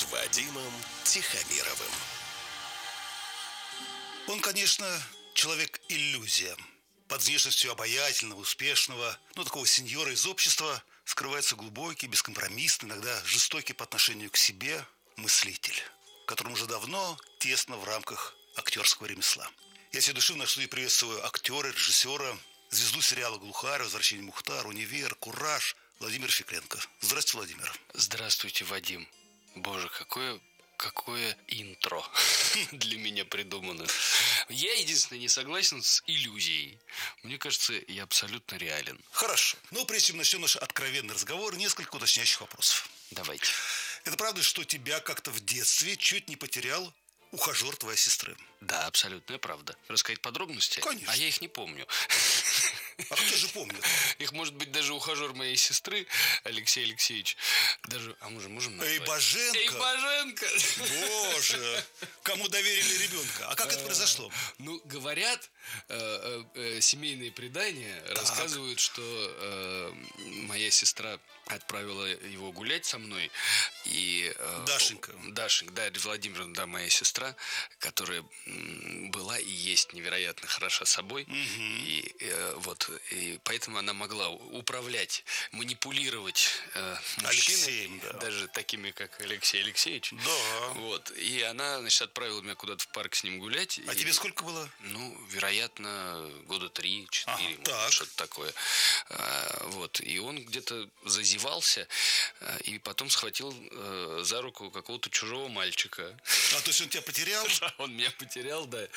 Вадимом Тихомировым. Он, конечно, человек-иллюзия. Под внешностью обаятельного, успешного, такого сеньора из общества скрывается глубокий, бескомпромиссный, иногда жестокий по отношению к себе мыслитель, которому уже давно тесно в рамках актерского ремесла. Я всей души в нашей студии приветствую актера, режиссера, звезду сериала «Глухарь», «Возвращение Мухтара», «Универ», «Кураж» Владимир Фекленко. Здравствуйте, Владимир. Здравствуйте, Вадим. Боже, какое интро для меня придумано. Я единственное не согласен с иллюзией. Мне кажется, я абсолютно реален. Хорошо. Прежде чем начнем наш откровенный разговор, несколько уточняющих вопросов. Давайте. Это правда, что тебя как-то в детстве чуть не потерял ухажер твоей сестры? Да, абсолютная правда. Рассказать подробности? Конечно. А я их не помню. А кто же помнит? Их, может быть, даже ухажер моей сестры, Алексей Алексеевич. Даже, мы же можем назвать? Эйбаженко! Боже! Кому доверили ребенка? А как это произошло? Говорят, семейные предания рассказывают, что моя сестра отправила его гулять со мной. И Дашенька, Дарья Владимировна, да, моя сестра, которая была и есть невероятно хороша собой. И поэтому она могла управлять, манипулировать мужчинами, даже такими, как Алексей Алексеевич. Да. И она, отправила меня куда-то в парк с ним гулять. А тебе сколько было? Вероятно, года 3-4, что-то такое. И он где-то зазевался, и потом схватил за руку какого-то чужого мальчика. То есть он тебя потерял? Он меня потерял, да.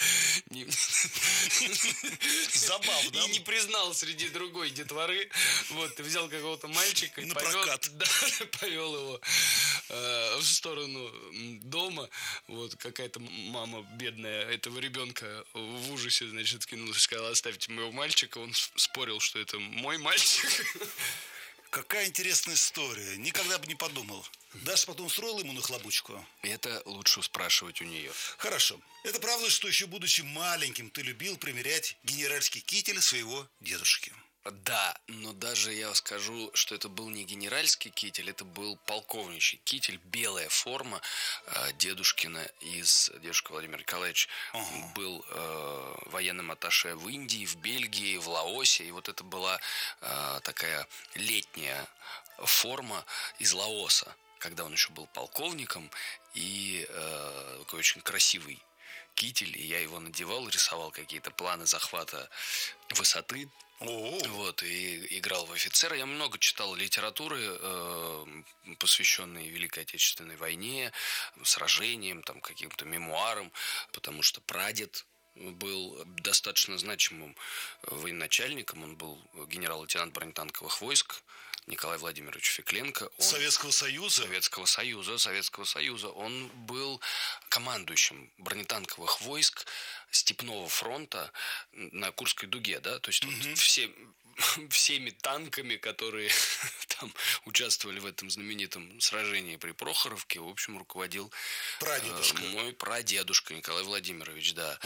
Забавно. И не признал среди другой детворы. Ты взял какого-то мальчика и повел его в сторону дома. Какая-то мама бедная этого ребенка в ужасе, кинулась, сказала: оставьте моего мальчика. Он спорил, что это мой мальчик. Какая интересная история. Никогда бы не подумал. Даша потом устроила ему нахлобучку? Это лучше спрашивать у нее. Хорошо. Это правда, что еще будучи маленьким ты любил примерять генеральский китель своего дедушки? Да, но даже я скажу, что это был не генеральский китель, это был полковничий китель, белая форма дедушкина дедушка Владимир Николаевич был военным атташе в Индии, в Бельгии, в Лаосе, и это была такая летняя форма из Лаоса, когда он еще был полковником, и такой очень красивый китель, и я его надевал, рисовал какие-то планы захвата высоты. И играл в офицера. Я много читал литературы, посвященной Великой Отечественной войне, сражениям, каким-то мемуарам, потому что прадед был достаточно значимым военачальником. Он был генерал-лейтенант бронетанковых войск Николай Владимирович Фекленко. Советского Союза? Советского Союза. Он был командующим бронетанковых войск Степного фронта на Курской дуге, да, то есть всеми танками, которые там участвовали в этом знаменитом сражении при Прохоровке, в общем, руководил мой прадедушка Николай Владимирович, да.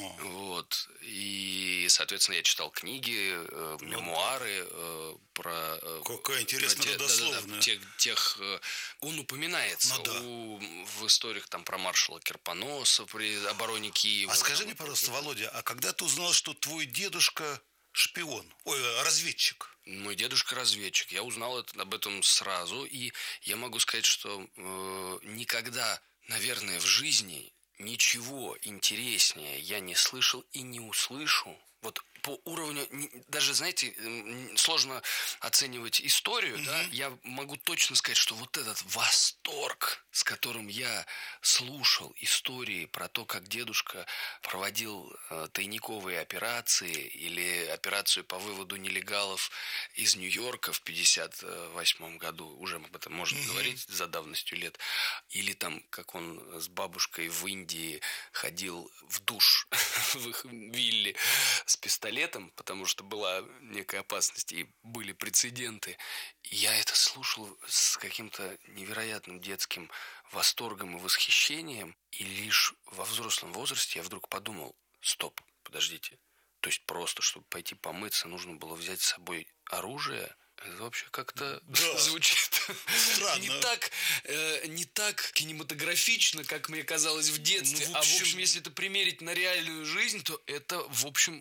И, соответственно, я читал книги, мемуары про... Какая интересная родословная. Он упоминается в историях про маршала Кирпоносова при обороне Киева. А скажи мне, пожалуйста, Володя, а когда ты узнал, что твой дедушка шпион, разведчик? Мой дедушка разведчик. Я узнал об этом сразу, и я могу сказать, что никогда, наверное, в жизни ничего интереснее я не слышал и не услышу. По уровню, даже, знаете, сложно оценивать историю, да, я могу точно сказать, что этот восторг, с которым я слушал истории про то, как дедушка проводил тайниковые операции или операцию по выводу нелегалов из Нью-Йорка в 1958 году, уже об этом можно говорить за давностью лет, или как он с бабушкой в Индии ходил в душ в их вилле с пистолетом, потому что была некая опасность и были прецеденты. И я это слушал с каким-то невероятным детским восторгом и восхищением. И лишь во взрослом возрасте я вдруг подумал: стоп, подождите. То есть просто, чтобы пойти помыться, нужно было взять с собой оружие? Это вообще как-то звучит странно. Не так кинематографично, как мне казалось в детстве. Ну, в общем, если это примерить на реальную жизнь, то это, в общем,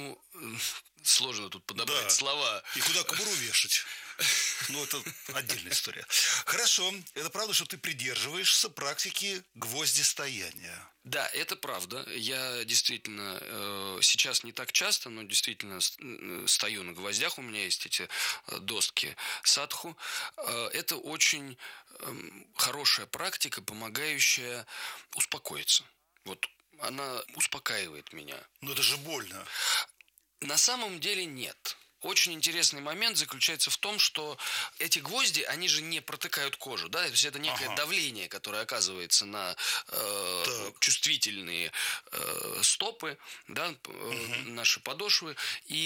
сложно тут подобрать Да. слова. И куда кобуру вешать? Ну, это отдельная история. Хорошо. Это правда, что ты придерживаешься практики гвоздистояния? Да, это правда. Я действительно сейчас не так часто, но действительно стою на гвоздях. У меня есть эти доски садху. Это очень хорошая практика, помогающая успокоиться. Вот она успокаивает меня. Но это же больно. На самом деле нет. Очень интересный момент заключается в том, что эти гвозди, они же не протыкают кожу, да, то есть это некое давление, которое оказывается на чувствительные стопы, да, наши подошвы,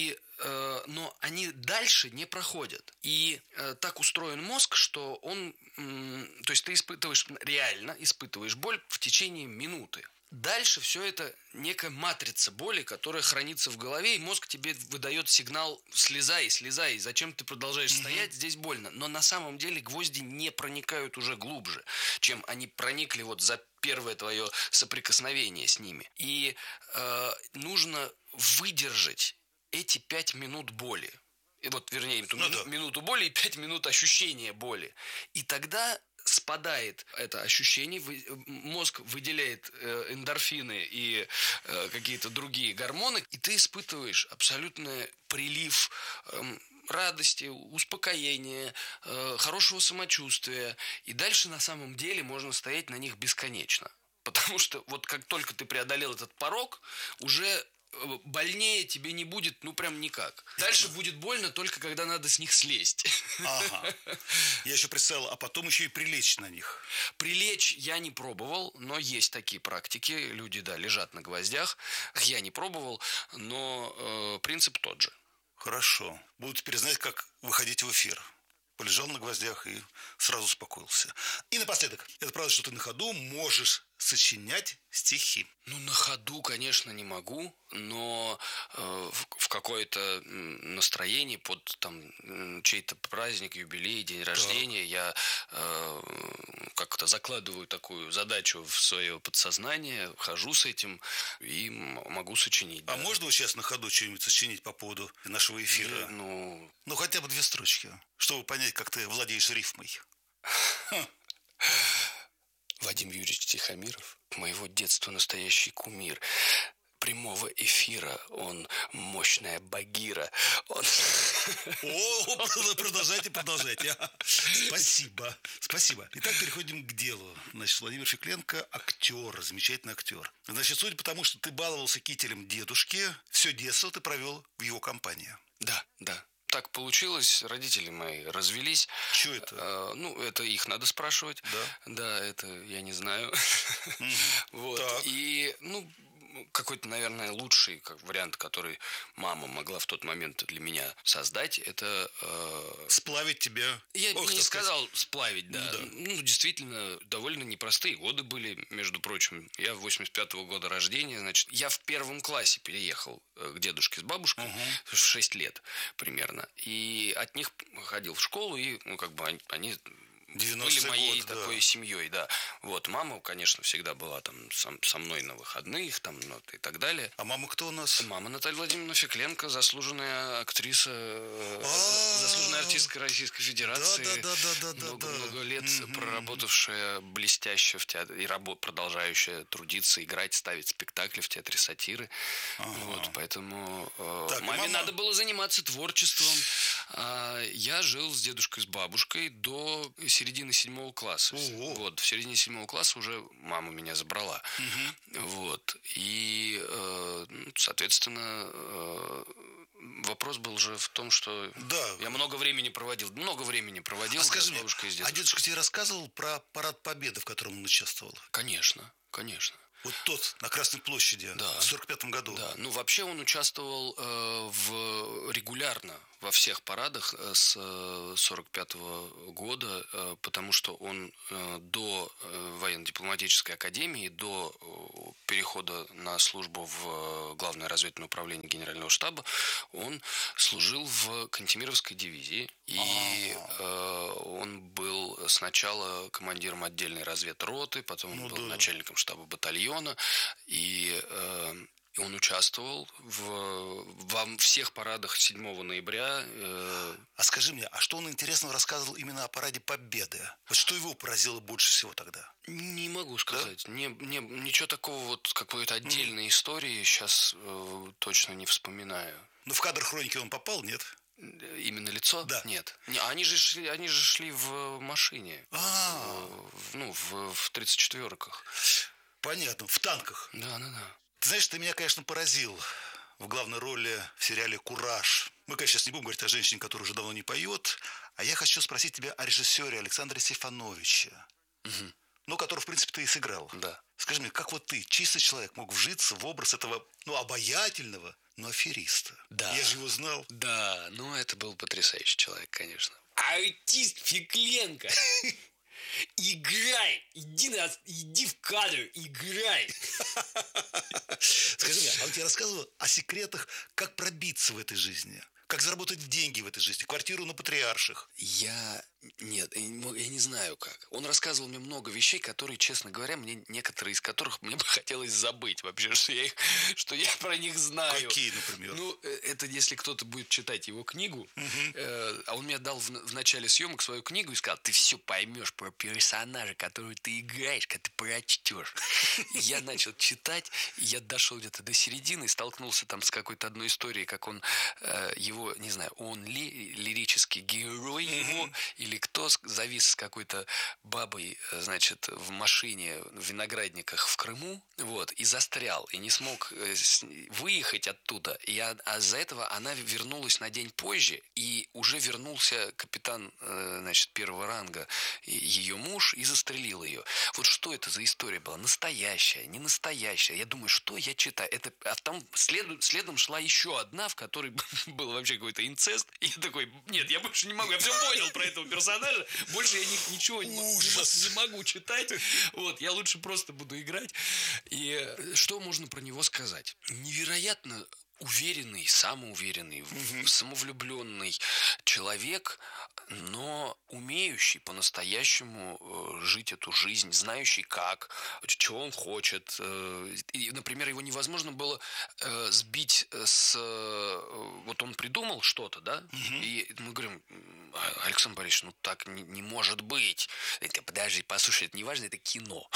но они дальше не проходят. И так устроен мозг, что он, то есть ты реально испытываешь боль в течение минуты. Дальше все это некая матрица боли, которая хранится в голове, и мозг тебе выдает сигнал «слезай, слезай, зачем ты продолжаешь стоять, здесь больно». Но на самом деле гвозди не проникают уже глубже, чем они проникли вот за первое твое соприкосновение с ними. И нужно выдержать эти 5 минут боли. И вот, вернее, минуту боли и 5 минут ощущения боли. И тогда спадает это ощущение, мозг выделяет эндорфины и какие-то другие гормоны, и ты испытываешь абсолютный прилив радости, успокоения, хорошего самочувствия. И дальше на самом деле можно стоять на них бесконечно. Потому что вот как только ты преодолел этот порог, уже больнее тебе не будет, прям никак. Дальше будет больно только когда надо с них слезть. Ага. Я еще представил, а потом еще и прилечь на них. Прилечь я не пробовал, но есть такие практики. Люди, да, лежат на гвоздях. Я не пробовал, но принцип тот же. Хорошо. Буду теперь знать, как выходить в эфир. Полежал на гвоздях и сразу успокоился. И напоследок, это правда, что ты на ходу можешь сочинять стихи? На ходу, конечно, не могу, но в какое-то настроение под чей-то праздник, юбилей, день рождения я как-то закладываю такую задачу в свое подсознание, хожу с этим и могу сочинить. А да. можно вот сейчас на ходу что-нибудь сочинить по поводу нашего эфира? Ну, хотя бы 2 строчки, чтобы понять, как ты владеешь рифмой. Вадим Юрьевич Тихомиров, моего детства настоящий кумир. Прямого эфира, он мощная багира. Продолжайте. Спасибо. Итак, переходим к делу. Значит, Владимир Фекленко – актер, замечательный актер. Значит, судя по тому, что ты баловался кителем дедушки, все детство ты провел в его компании. Да. Так получилось, родители мои развелись. Что это? Это их надо спрашивать. Да? Да, это я не знаю. Вот. И, какой-то, наверное, лучший вариант, который мама могла в тот момент для меня создать, это... Сплавить тебя. Я не сказал сплавить, да. Действительно, довольно непростые годы были, между прочим. Я 85-го года рождения, значит, я в 1 классе переехал к дедушке с бабушкой в 6 лет примерно. И от них ходил в школу, и, они... были моей такой семьей, да. Вот, мама, конечно, всегда была со мной на выходных, и так далее. А мама кто у нас? Мама Наталья Владимировна Фекленко, заслуженная актриса, заслуженная артистка Российской Федерации. Много лет проработавшая блестяще в театре и продолжающая трудиться, играть, ставить спектакли в театре сатиры. Вот, поэтому маме надо было заниматься творчеством. Я жил с дедушкой, с бабушкой до середины 7 класса. Вот, в середине 7 класса уже мама меня забрала. Вот. И, соответственно, вопрос был же в том, что я много времени проводил с бабушкой и с дедушкой. А дедушка тебе рассказывал про парад Победы, в котором он участвовал? Конечно. Вот тот, на Красной площади, в 45-м году. Да, вообще он участвовал регулярно во всех парадах с 45-го года, потому что он до военно-дипломатической академии, до перехода на службу в Главное разведывательное управление Генерального штаба, он служил в Кантемировской дивизии, и он был сначала командиром отдельной разведроты, потом он был начальником штаба батальона, и он участвовал во всех парадах 7 ноября. А скажи мне, а что он интересного рассказывал именно о параде Победы? Вот что его поразило больше всего тогда? Не могу сказать. Да? Ничего такого вот какой-то отдельной истории сейчас точно не вспоминаю. Но в кадр хроники он попал, нет? Именно лицо? Да. Нет. Они же шли в машине. В 34-ках. Понятно, в танках. Да. Ты знаешь, ты меня, конечно, поразил в главной роли в сериале «Кураж». Мы, конечно, сейчас не будем говорить о женщине, которая уже давно не поет, а я хочу спросить тебя о режиссере Александре Сефановиче, который, в принципе, ты и сыграл. Да. Скажи мне, как вот ты, чистый человек, мог вжиться в образ этого, обаятельного, но афериста? Да. Я же его знал. Да, это был потрясающий человек, конечно. Артист Фекленко! Играй! Иди в кадр, играй! Скажи мне, а он тебе рассказывал о секретах, как пробиться в этой жизни? Как заработать деньги в этой жизни? Квартиру на Патриарших? Нет, я не знаю как. Он рассказывал мне много вещей, которые, честно говоря, некоторые из которых мне бы хотелось забыть вообще, что я про них знаю. Какие, например? Это если кто-то будет читать его книгу, а он мне дал в начале съемок свою книгу и сказал: ты все поймешь про персонажа, который ты играешь, когда ты прочтешь. Я начал читать, я дошел где-то до середины и столкнулся там с какой-то одной историей, как он его, не знаю, он ли лирический герой его, или кто завис с какой-то бабой, значит, в машине в виноградниках в Крыму, и застрял, и не смог выехать оттуда. А из-за этого она вернулась на день позже, и уже вернулся капитан, значит, первого ранга, ее муж, и застрелил ее. Вот что это за история была? Настоящая, не настоящая? Я думаю, что я читаю? А там следом шла еще одна, в которой был вообще какой-то инцест. И я такой: нет, я больше не могу, я все понял про этого персонажа, больше я ничего не могу читать. Я лучше просто буду играть. И что можно про него сказать? Невероятно уверенный, самоуверенный, самовлюбленный человек, но умеющий по-настоящему жить эту жизнь, знающий как, чего он хочет. И, например, его невозможно было сбить с... Вот он придумал что-то, да? И мы говорим: Александр Борисович, так не может быть. Подожди, послушай, это не важно, это кино.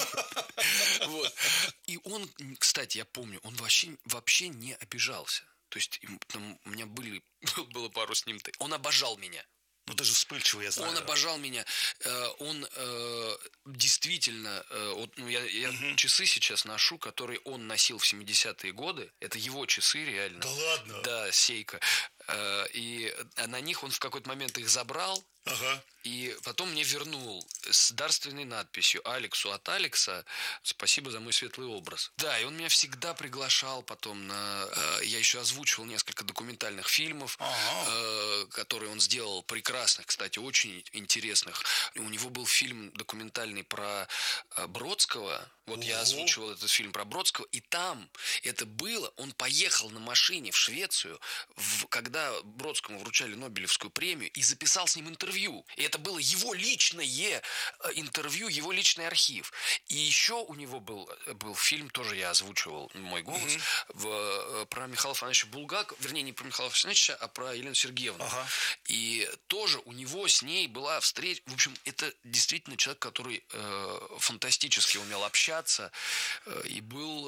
И он, кстати, я помню, он вообще не обижался. То есть у меня было пару с ним. Он обожал меня. Даже вспыльчивый, я знаю. Он обожал меня. Он действительно... Я часы сейчас ношу, которые он носил в 70-е годы. Это его часы, реально. Да ладно? Да, Сейка. И на них он в какой-то момент их забрал. И потом мне вернул с дарственной надписью: Алексу от Алекса, спасибо за мой светлый образ. Да, и он меня всегда приглашал потом я еще озвучивал несколько документальных фильмов, которые он сделал, прекрасных, кстати, очень интересных. У него был фильм документальный про Бродского. Я озвучивал этот фильм про Бродского, и там это было, он поехал на машине в Швецию, когда Бродскому вручали Нобелевскую премию, и записал с ним интервью. И это было его личное интервью, его личный архив. И еще у него был фильм, тоже я озвучивал, мой голос, про Михаила Афанасьевича Булгакова, вернее, не про Михаила Афанасьевича, а про Елену Сергеевну. И тоже у него с ней была встреча. В общем, это действительно человек, который фантастически умел общаться и был,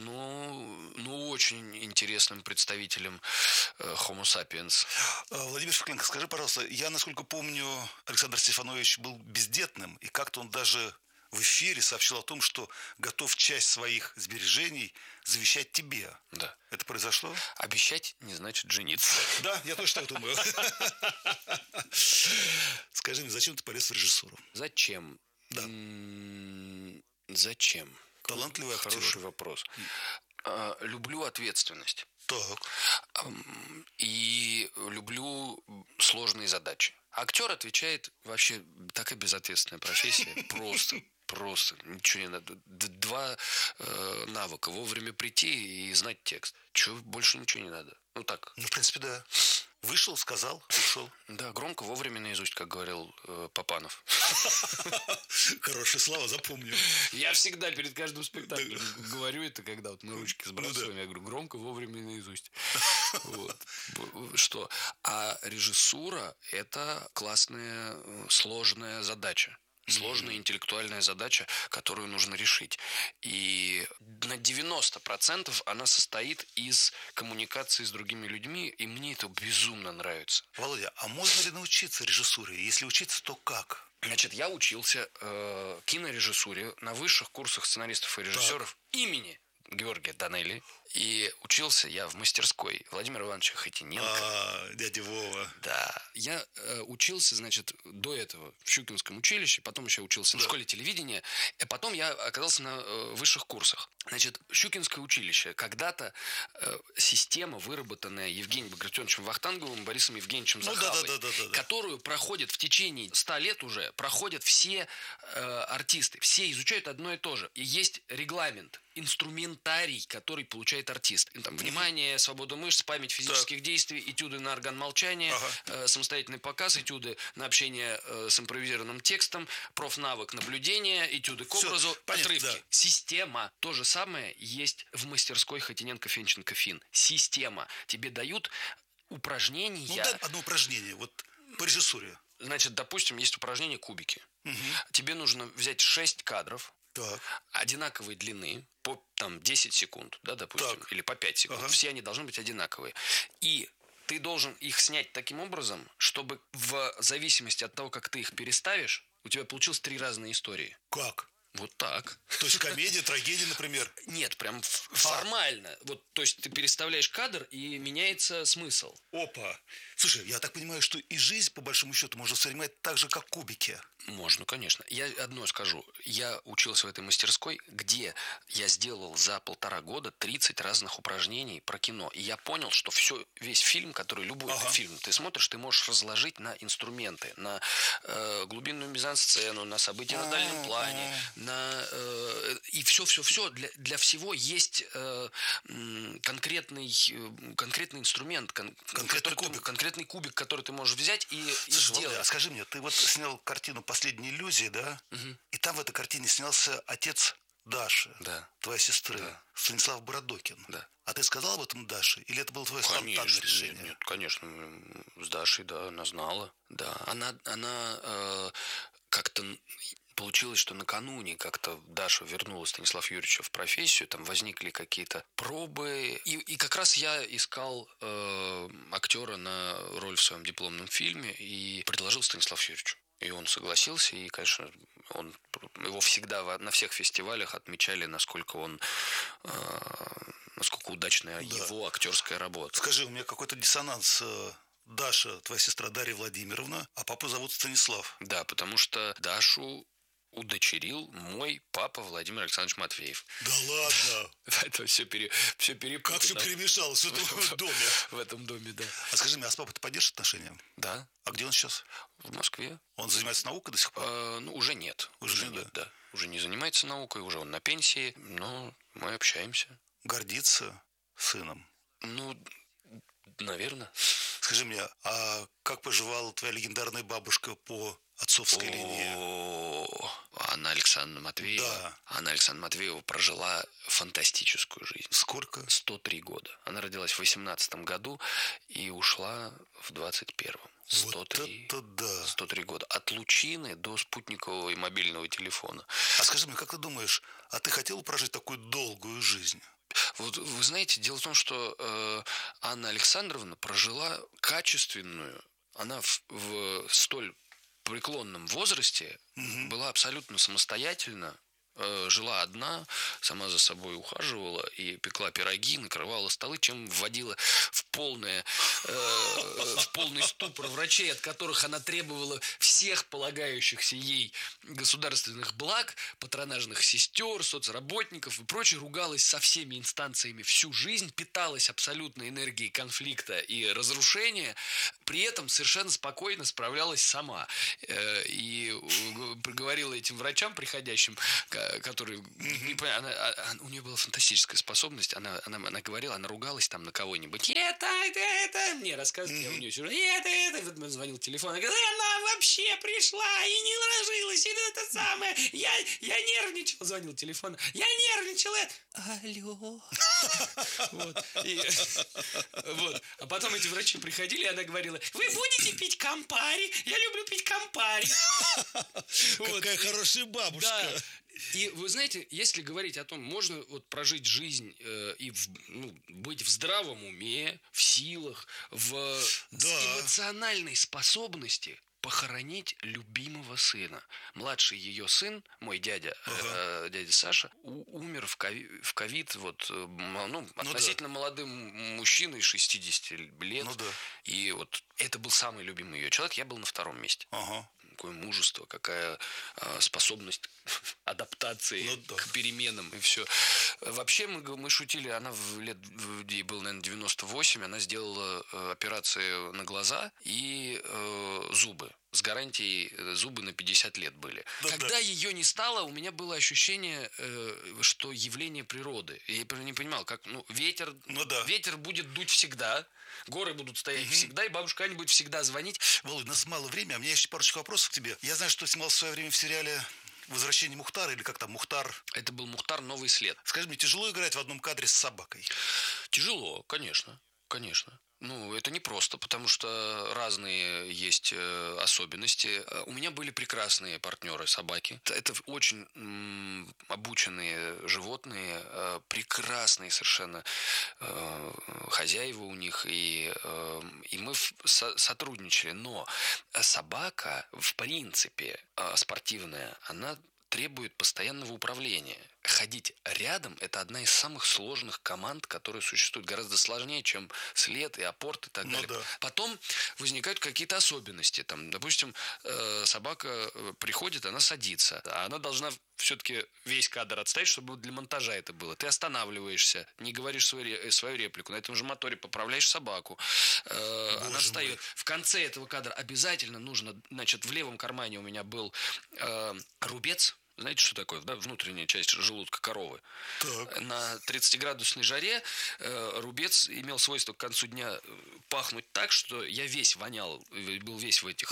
очень интересным представителем Homo sapiens. Владимир Фекленко, скажи, пожалуйста, я, насколько помню, Александр Сефанович был бездетным, и как-то он даже в эфире сообщил о том, что готов часть своих сбережений завещать тебе. Да. Это произошло? Обещать не значит жениться. Да, я тоже так думаю. Скажи мне, зачем ты полез в режиссуру? Зачем? Да. Зачем? Талантливый актер. Хороший вопрос. Люблю ответственность. Так. И люблю сложные задачи. Актер отвечает вообще такая безответственная профессия. Просто. Ничего не надо. Два навыка: вовремя прийти и знать текст. Больше ничего не надо. Так. В принципе, да. Вышел, сказал, ушел. Да, громко, вовремя, наизусть, как говорил Папанов. Хорошие слова, запомню. Я всегда перед каждым спектаклем говорю это, когда вот мы ручки сбрасываем, я говорю, громко, вовремя, наизусть. Вот. Что? А режиссура – это классная, сложная задача. Сложная интеллектуальная задача, которую нужно решить. И на 90% она состоит из коммуникации с другими людьми, и мне это безумно нравится. Володя, а можно ли научиться режиссуре? Если учиться, то как? Значит, я учился кинорежиссуре на высших курсах сценаристов и режиссеров имени Георгия Данелли. И учился я в мастерской Владимира Ивановича Хотиненко. Дядя Вова. Да. Я учился, значит, до этого в Щукинском училище, потом еще учился в школе телевидения, а потом я оказался на высших курсах. Значит, Щукинское училище. Когда-то система, выработанная Евгением Багратионовичем Вахтанговым, Борисом Евгеньевичем Захаловой, которую проходят в течение 100 лет уже, проходят все артисты. Все изучают одно и то же. И есть регламент, инструментарий, который получает артист. Там, внимание, свобода мышц, память физических действий, этюды на орган молчания, самостоятельный показ, этюды на общение с импровизированным текстом, профнавык наблюдения, этюды к образу, отрывки. Да. Система. То же самое есть в мастерской Хотиненко, Фенченко, Фин. Система. Тебе дают упражнения. Ну, дай одно упражнение, вот по режиссуре. Значит, допустим, есть упражнение кубики. Тебе нужно взять 6 кадров, одинаковой длины, по 10 секунд, да, допустим, или по 5 секунд. Все они должны быть одинаковые. И ты должен их снять таким образом, чтобы в зависимости от того, как ты их переставишь, у тебя получилось 3 разные истории. Как? Вот так. То есть комедия, трагедия, например? Нет, прям формально. Вот, то есть ты переставляешь кадр, и меняется смысл. Опа. Слушай, я так понимаю, что и жизнь, по большому счету, можно воспринимать так же, как кубики. Можно, конечно. Я одно скажу. Я учился в этой мастерской, где я сделал за 1,5 года 30 разных упражнений про кино. И я понял, что весь фильм, который, любой фильм ты смотришь, ты можешь разложить на инструменты. На глубинную мизансцену, на события на дальнем плане, и все для всего есть конкретный инструмент, конкретный кубик, который ты можешь взять и сделать. Володя, а скажи мне, ты вот снял картину «Последняя иллюзия», да? И там в этой картине снялся отец Даши, твоей сестры, Станислав Бородокин. Да. А ты сказал об этом Даше? Или это было твое спонтанное решение? Нет, конечно. С Дашей, да, она знала. Да, она как-то... Получилось, что накануне как-то Даша вернула Станислава Юрьевича в профессию, там возникли какие-то пробы. И как раз я искал актера на роль в своем дипломном фильме и предложил Станиславу Юрьевичу. И он согласился, и, конечно, его всегда на всех фестивалях отмечали, насколько удачная его актерская работа. Скажи, у меня какой-то диссонанс. Даша, твоя сестра Дарья Владимировна, а папу зовут Станислав. Да, потому что Дашу удочерил мой папа Владимир Александрович Матвеев. Да ладно? Это все перепутано. Как все перемешалось в этом доме? В этом доме, да. А скажи мне, а с папой ты поддержишь отношения? Да. А где он сейчас? В Москве. Он занимается наукой до сих пор? Уже нет. Уже нет, да. Уже не занимается наукой, уже он на пенсии, но мы общаемся. Гордится сыном? Наверное. Скажи мне, а как поживала твоя легендарная бабушка по отцовской линии? Анна Александровна Матвеева. Да. Анна Александровна Матвеева прожила фантастическую жизнь. Сколько? 103 года. Она родилась в 18 году и ушла в 21-м. 103, вот это да. 103 года. От лучины до спутникового и мобильного телефона. А скажи мне, как ты думаешь, а ты хотел прожить такую долгую жизнь? Вот вы знаете, дело в том, что Анна Александровна прожила качественную, она в столь преклонном возрасте была абсолютно самостоятельна, жила одна, сама за собой ухаживала и пекла пироги, накрывала столы, чем вводила в полный ступор врачей, от которых она требовала всех полагающихся ей государственных благ, патронажных сестер, соцработников и прочее, ругалась со всеми инстанциями всю жизнь, питалась абсолютной энергией конфликта и разрушения, при этом совершенно спокойно справлялась сама. И говорила этим врачам приходящим, которые не понимают, у нее была фантастическая способность, она говорила, она ругалась там на кого-нибудь, это, мне рассказывает, я у нее сижу, это, вот мне звонил телефон, она говорит, она вообще пришла и не ложилась, и это самое, я нервничал, звонил телефон, я нервничал, алло, вот, а потом эти врачи приходили, и она говорила, вы будете пить Кампари, я люблю пить Кампари. Какая хорошая бабушка. Да. И вы знаете, если говорить о том, можно вот прожить жизнь и быть в здравом уме, в силах, с эмоциональной способности похоронить любимого сына. Младший ее сын, мой дядя, дядя Саша, умер в ковид, относительно молодым мужчиной 60 лет. И вот это был самый любимый ее человек, я был на втором месте. Какое мужество, какая способность адаптации к переменам и все. Вообще мы шутили, она ей было, наверное, 98, она сделала операцию на глаза и зубы. С гарантией зубы на 50 лет были. Когда ее не стало, у меня было ощущение, что явление природы. Я не понимал, как ветер будет дуть всегда, горы будут стоять всегда, и бабушка Аня будет всегда звонить. Володь, у нас мало времени, а у меня есть парочку вопросов к тебе. Я знаю, что снимал в свое время в сериале «Возвращение Мухтара», или как там, Мухтар. Это был Мухтар «Новый след». Скажи мне, тяжело играть в одном кадре с собакой? Тяжело, конечно. Это непросто, потому что разные есть особенности. У меня были прекрасные партнеры собаки. Это очень обученные животные, прекрасные совершенно хозяева у них, и мы сотрудничали. Но собака, в принципе, спортивная, она требует постоянного управления. Ходить рядом – это одна из самых сложных команд, которые существуют. Гораздо сложнее, чем след и апорт и так далее. Потом возникают какие-то особенности. Там, допустим, собака приходит, она садится. А она должна все-таки весь кадр отставить, чтобы для монтажа это было. Ты останавливаешься, не говоришь свою реплику. На этом же моторе поправляешь собаку. Она встает. В конце этого кадра обязательно нужно... Значит, в левом кармане у меня был рубец. Знаете, что такое? Да? Внутренняя часть желудка коровы. Так. На 30-градусной жаре рубец имел свойство к концу дня пахнуть так, что я весь вонял, был весь в этих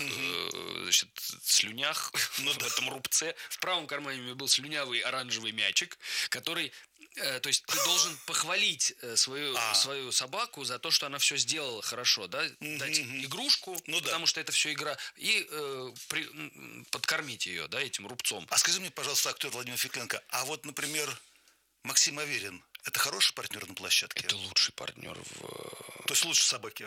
слюнях, в этом рубце. В правом кармане у меня был слюнявый оранжевый мячик, который... То есть ты должен похвалить свою собаку за то, что она все сделала хорошо, да? Дать игрушку, потому что это все игра, и подкормить ее, да, этим рубцом. А скажи мне, пожалуйста, актер Владимир Фекленко, а вот, например, Максим Аверин, это хороший партнер на площадке? Это лучший партнер То есть лучше собаки?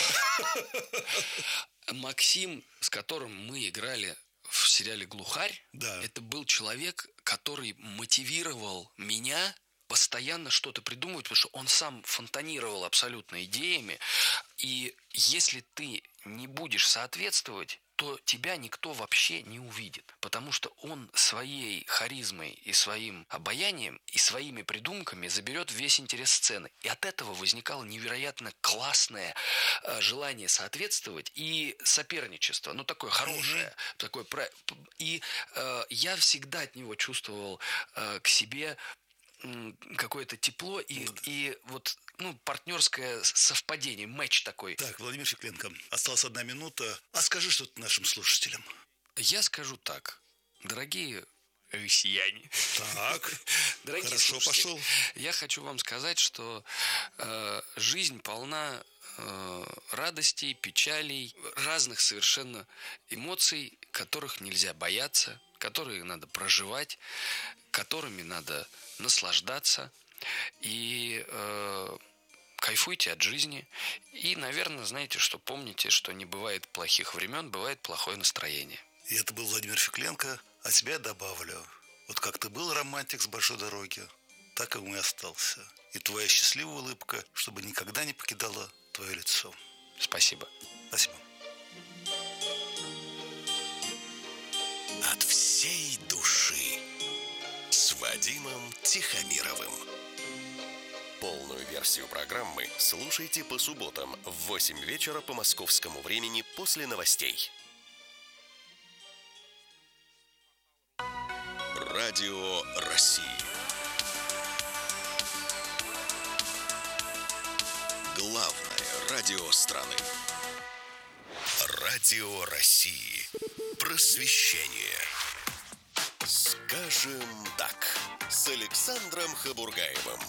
Максим, с которым мы играли в сериале «Глухарь», это был человек, который мотивировал меня постоянно что-то придумывать, потому что он сам фонтанировал абсолютно идеями. И если ты не будешь соответствовать, то тебя никто вообще не увидит. Потому что он своей харизмой и своим обаянием и своими придумками заберет весь интерес сцены. И от этого возникало невероятно классное желание соответствовать и соперничество. Такое хорошее. И я всегда от него чувствовал к себе какое-то тепло и партнерское совпадение, матч такой. Так, Владимир Фекленко, осталась 1 минута. А скажи что-то нашим слушателям. Я скажу так. Дорогие россияне. Так, дорогие хорошо, слушатели, пошел. Я хочу вам сказать, что жизнь полна радостей, печалей, разных совершенно эмоций, которых нельзя бояться, которые надо проживать, которыми надо наслаждаться. И кайфуйте от жизни. И, наверное, знаете, что помните, что не бывает плохих времен, бывает плохое настроение. И это был Владимир Фекленко. А тебя я добавлю. Вот как ты был романтик с большой дороги, так и остался. И твоя счастливая улыбка, чтобы никогда не покидала твое лицо. Спасибо. Спасибо. От всей души с Вадимом Тихомировым. Полную версию программы слушайте по субботам в 8 вечера по московскому времени после новостей. Радио России. Главное радио страны. Радио России. Просвещение. Скажем так. С Александром Хабургаевым.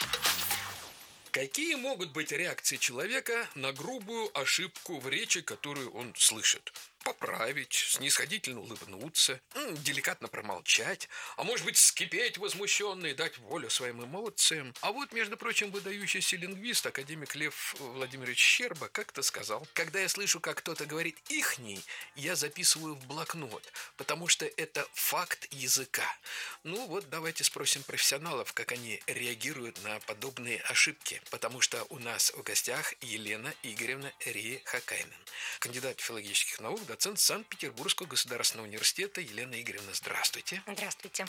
Какие могут быть реакции человека на грубую ошибку в речи, которую он слышит? Поправить, снисходительно улыбнуться, деликатно промолчать, а может быть вскипеть возмущенно и дать волю своим эмоциям. А вот, между прочим, выдающийся лингвист, академик Лев Владимирович Щерба, как-то сказал: когда я слышу, как кто-то говорит «ихний», я записываю в блокнот, потому что это факт языка. Ну вот, давайте спросим профессионалов, как они реагируют на подобные ошибки, потому что у нас в гостях Елена Игоревна Рие-Хакайнен, кандидат филологических наук, доцент Санкт-Петербургского государственного университета. Елена Игоревна, здравствуйте. Здравствуйте.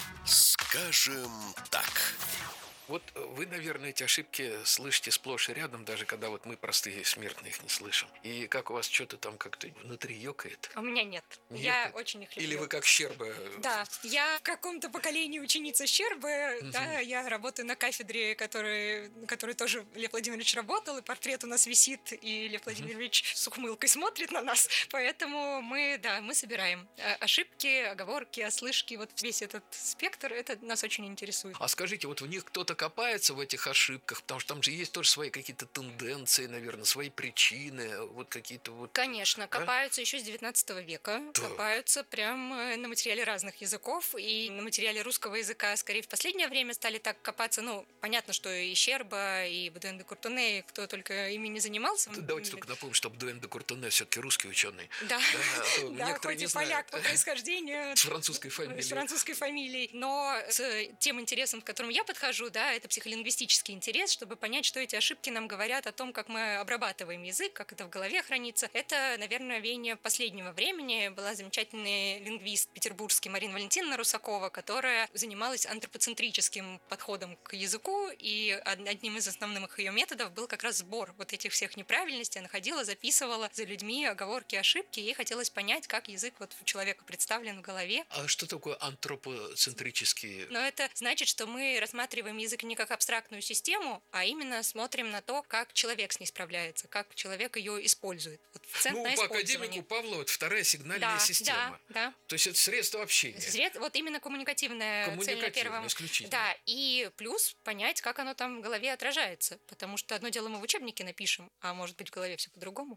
Скажем так. Вот вы, наверное, эти ошибки слышите сплошь и рядом, даже когда вот мы, простые смертные, их не слышим. И как у вас что-то там как-то внутри ёкает? У меня нет. Нет? Я очень их люблю. Или вы как Щерба? Да, я в каком-то поколении ученица Щербы. Да, я работаю на кафедре, который тоже Лев Владимирович работал, и портрет у нас висит, и Лев Владимирович с ухмылкой смотрит на нас. Поэтому мы собираем ошибки, оговорки, ослышки, вот весь этот спектр, это нас очень интересует. А скажите, вот в них кто-то копается в этих ошибках, потому что там же есть тоже свои какие-то тенденции, наверное, свои причины, вот какие-то вот... Конечно, копаются еще с 19 века, Да. копаются прям на материале разных языков, и на материале русского языка скорее в последнее время стали так копаться, понятно, что и Щерба, и Бодуэн де Куртоне, кто только ими не занимался. Давайте только напомним, что Бодуэн де Куртоне все-таки русский ученый. Да, Да, некоторые хоть не и знают. поляк по происхождению. С французской фамилией. С французской фамилией. Но с тем интересом, к которому я подхожу, да, это психолингвистический интерес, чтобы понять, что эти ошибки нам говорят о том, как мы обрабатываем язык, как это в голове хранится. Это, наверное, веяние последнего времени. Была замечательный лингвист петербургский Марина Валентиновна Русакова, которая занималась антропоцентрическим подходом к языку, и одним из основных ее методов был как раз сбор вот этих всех неправильностей. Она ходила, записывала за людьми оговорки, ошибки, ей хотелось понять, как язык вот у человека представлен в голове. А что такое антропоцентрический? Но это значит, что мы рассматриваем язык не как абстрактную систему, а именно смотрим на то, как человек с ней справляется, как человек ее использует. Вот акцент на по использование. академику Павлова это вторая сигнальная система. Да. То есть это средство общения. Вот именно коммуникативная цель на первом. Исключительно. Да, и плюс понять, как оно там в голове отражается. Потому что одно дело мы в учебнике напишем, а может быть в голове все по-другому.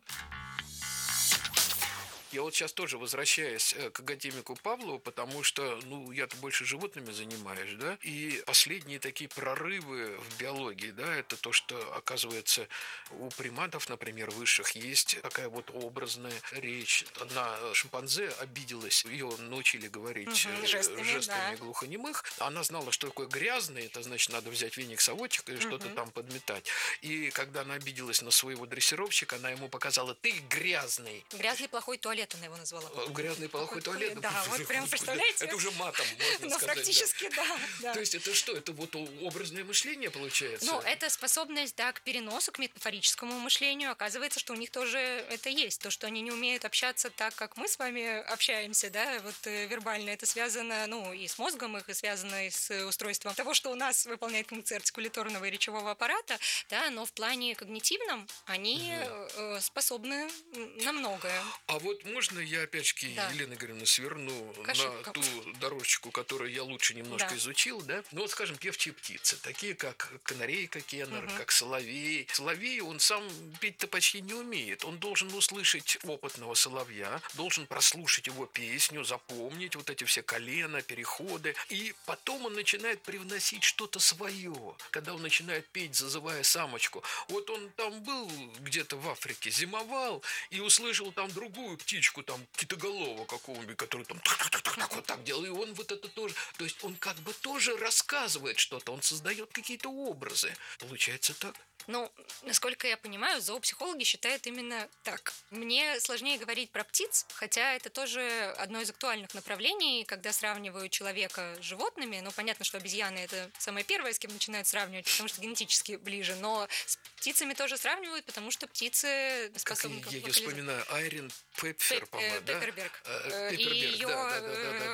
Я вот сейчас тоже возвращаюсь к академику Павлову, потому что, я-то больше животными занимаюсь, да, и последние такие прорывы в биологии, да, это то, что, оказывается, у приматов, например, высших, есть такая вот образная речь. Одна шимпанзе обиделась, ее научили говорить жестами глухонемых. Она знала, что такое грязный, это значит, надо взять веник, совочек и что-то там подметать. И когда она обиделась на своего дрессировщика, она ему показала: ты грязный. Грязный плохой туалет она его назвала. Грязный плохой туалет. Да, вот прям представляете? Это уже матом, можно сказать. Практически, да. То есть это что? Это вот образное мышление получается? Это способность, к переносу, к метафорическому мышлению. Оказывается, что у них тоже это есть. То, что они не умеют общаться так, как мы с вами общаемся, да, вот вербально. Это связано, и с мозгом их, и связано и с устройством того, что у нас выполняет функции артикуляторного и речевого аппарата, да, но в плане когнитивном они способны на многое. А вот можно я опять-таки, Елена Игоревна, сверну на ту дорожечку, которую я лучше немножко изучил, да? Вот, скажем, певчие птицы, такие как канарейка Кеннер, как соловей. Соловей, он сам петь-то почти не умеет. Он должен услышать опытного соловья, должен прослушать его песню, запомнить вот эти все колена, переходы. И потом он начинает привносить что-то свое. Когда он начинает петь, зазывая самочку. Вот он там был где-то в Африке, зимовал и услышал там другую птичку, там китоголова какого-нибудь, который там вот так делал, и он вот это тоже, то есть он как бы тоже рассказывает что-то, он создает какие-то образы. Получается так? Насколько я понимаю, зоопсихологи считают именно так. Мне сложнее говорить про птиц, хотя это тоже одно из актуальных направлений, когда сравнивают человека с животными. Понятно, что обезьяны — это самое первое, с кем начинают сравнивать, потому что генетически ближе, но с птицами тоже сравнивают, потому что птицы способны... Как я вспоминаю, Айрин Пепфер, по-моему, да? Пепперберг. Пепперберг, да.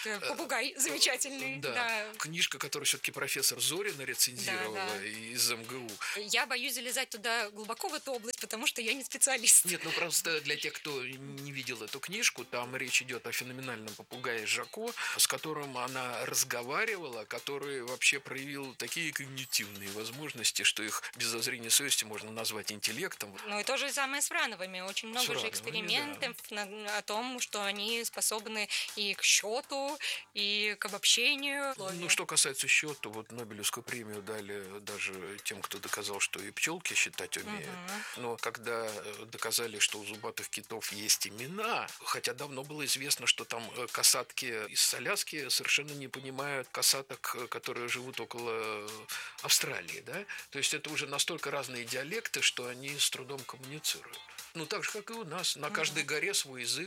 попугай замечательный. Да. Книжка, которую все-таки профессор Зорина рецензировала из МГУ. Я боюсь залезать туда глубоко в эту область, потому что я не специалист. Нет, просто для тех, кто не видел эту книжку, там речь идет о феноменальном попугае Жако, с которым она разговаривала, который вообще проявил такие когнитивные возможности, что их без зазрения совести можно назвать интеллектом. Ну и то же самое с врановыми. Очень много же экспериментов о том, что они способны и к счету, и к обобщению. Ну, что касается счета, вот Нобелевскую премию дали даже тем, кто доказал, что и пчелки считать умеют. Но когда доказали, что у зубатых китов есть имена, хотя давно было известно, что там касатки из Аляски совершенно не понимают касаток, которые живут около Австралии, да? То есть это уже настолько разные диалекты, что они с трудом коммуницируют. Ну, так же, как и у нас. На каждой горе свой язык.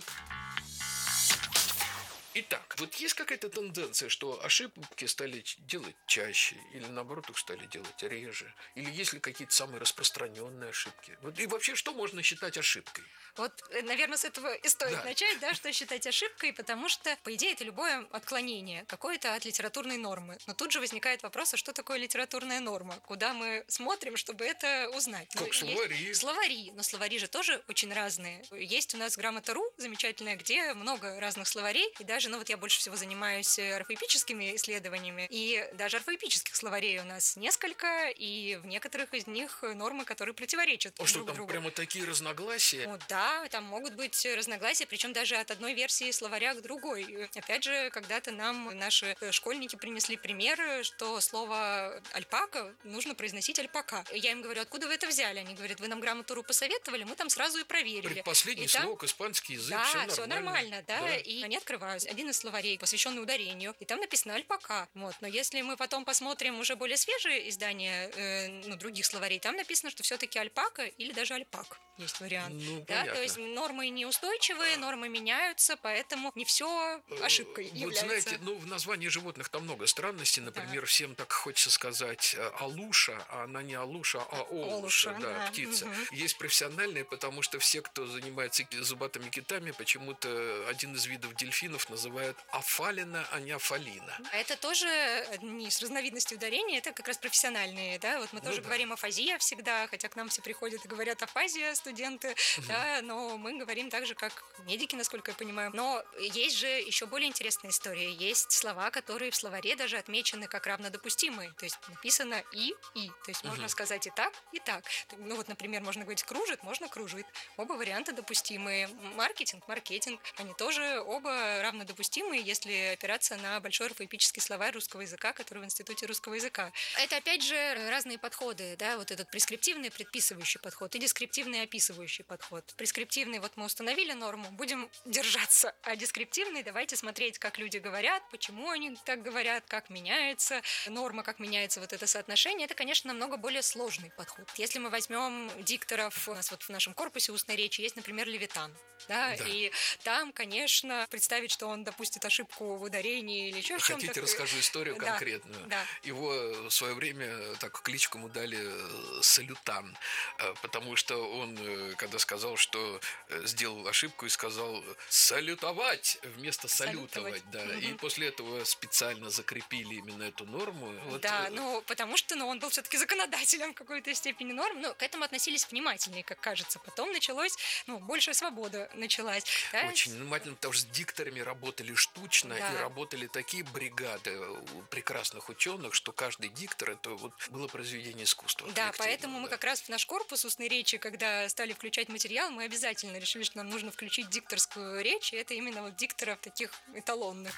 Итак, вот есть какая-то тенденция, что ошибки стали делать чаще, или наоборот их стали делать реже? Или есть ли какие-то самые распространенные ошибки? Вот, и вообще, что можно считать ошибкой? Вот, наверное, с этого и стоит начать, что считать ошибкой, потому что, по идее, это любое отклонение какое-то от литературной нормы. Но тут же возникает вопрос, а что такое литературная норма? Куда мы смотрим, чтобы это узнать? Как словари. Словари, но словари же тоже очень разные. Есть у нас грамота.ру замечательная, где много разных словарей, и даже, вот я больше всего занимаюсь орфоэпическими исследованиями, и даже орфоэпических словарей у нас несколько, и в некоторых из них нормы, которые противоречат друг другу. Что, там прямо такие разногласия? Да, там могут быть разногласия, причем даже от одной версии словаря к другой. Опять же, когда-то нам наши школьники принесли пример, что слово «альпака» нужно произносить «альпака». Я им говорю, откуда вы это взяли? Они говорят, вы нам грамоту.ру посоветовали, мы там сразу и проверили. Предпоследний слог, испанский язык, все нормально, да. И они открывают один из словарей, посвященный ударению, и там написано «альпака». Но если мы потом посмотрим уже более свежие издания других словарей, там написано, что все-таки «альпака» или даже «альпак». Есть вариант. То есть нормы неустойчивые, нормы меняются, поэтому не все ошибкой является. Вот знаете, в названии животных там много странностей. Например, всем так хочется сказать алуша, а она не алуша, а олуша, птица. Есть профессиональные, потому что все, кто занимается зубатыми китами, почему-то один из видов дельфинов называют афалина, а не афалина. А это тоже одни из разновидностей ударения, это как раз профессиональные, да? Вот мы тоже говорим афазия всегда, хотя к нам все приходят и говорят афазия, студенты, да, но мы говорим так же, как медики, насколько я понимаю. Но есть же еще более интересная история. Есть слова, которые в словаре даже отмечены как равнодопустимые. То есть написано и. То есть можно сказать и так, и так. Например, можно говорить кружит, можно кружит. Оба варианта допустимые. Маркетинг. Они тоже оба равнодопустимые, если опираться на большой орфоэпический словарь русского языка, который в Институте русского языка. Это, опять же, разные подходы, да, вот этот прескриптивный предписывающий подход и дескриптивный описывающий подход. Прескриптивный, мы установили норму, будем держаться, а дескриптивный, давайте смотреть, как люди говорят, почему они так говорят, как меняется норма, как меняется вот это соотношение. Это, конечно, намного более сложный подход. Если мы возьмем дикторов, у нас в нашем корпусе устной речи есть, например, Левитан, да, и там, конечно, представить, что он допустит ошибку в ударении или еще в чем-то. Хотите, расскажу историю конкретную? Да. Его в свое время так кличку ему дали Салютан, потому что он, когда сказал, что сделал ошибку и сказал салютовать вместо салютовать, да. И после этого специально закрепили именно эту норму. Да, потому что он был все-таки законодателем в какой-то степени норм, но к этому относились внимательнее, как кажется. Потом началось, большая свобода началась. Да? Очень внимательно, потому что с дикторами работали штучно, и работали такие бригады прекрасных ученых, что каждый диктор это было произведение искусства. Да, поэтому мы как раз в наш корпус устной речи, когда стали включать материал, мы обязательно решили, что нам нужно включить дикторскую речь, и это именно дикторов таких эталонных.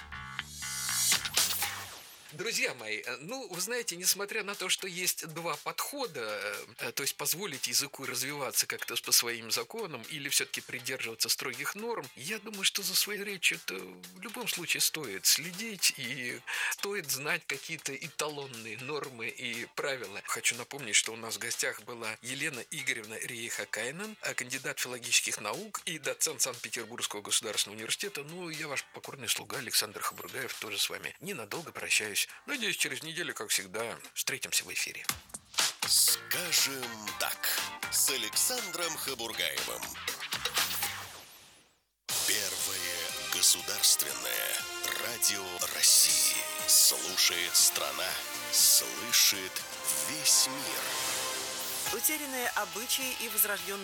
Друзья мои, вы знаете, несмотря на то, что есть два подхода, то есть позволить языку развиваться как-то по своим законам или все-таки придерживаться строгих норм, я думаю, что за своей речью-то в любом случае стоит следить и стоит знать какие-то эталонные нормы и правила. Хочу напомнить, что у нас в гостях была Елена Игоревна Рейхакайнен, кандидат филологических наук и доцент Санкт-Петербургского государственного университета. Я ваш покорный слуга Александр Хабургаев, тоже с вами ненадолго прощаюсь. Надеюсь, через неделю, как всегда, встретимся в эфире. Скажем так, с Александром Хабургаевым. Первое государственное радио. Радио России. Слушает страна. Слышит весь мир. Утерянные обычаи и возрожденные